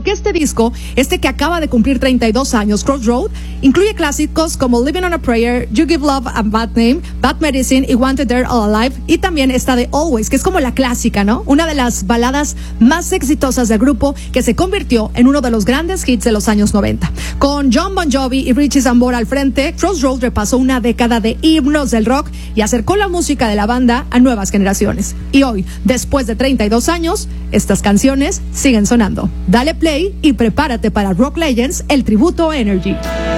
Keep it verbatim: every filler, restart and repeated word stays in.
porque este disco, este que acaba de cumplir treinta y dos años, Crossroad, incluye clásicos como Living on a Prayer, You Give Love a Bad Name, Bad Medicine y Wanted Dead or Alive, y también esta de Always, que es como la clásica, ¿no? Una de las baladas más exitosas del grupo, que se convirtió en uno de los grandes hits de los años noventa. Con John Bon Jovi y Richie Sambora al frente, Crossroad repasó una década de himnos del rock y acercó la música de la banda a nuevas generaciones. Y hoy, después de treinta y dos años, estas canciones siguen sonando. Dale play y prepárate para Rock Legends, el tributo Energy.